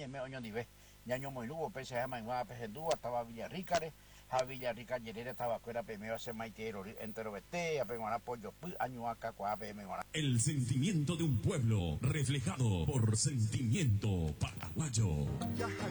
ñeme oñondive ñaño moilugo pese llama en guapa pendúa estaba Villarrícare a Villarrica Yerere estaba fuera primero se maitero entero vete a pegar apoyo año acá cuape me. El sentimiento de un pueblo reflejado por Sentimiento Paraguayo.